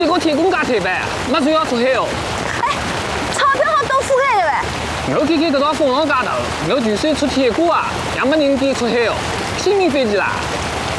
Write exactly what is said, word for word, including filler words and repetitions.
你个铁公加退班，那就要出海哦。 哎，钞票好多付给的呗。 我看看搿幢风浪街头，我就算出铁锅啊，也没人敢出海哦。新名飞机啦。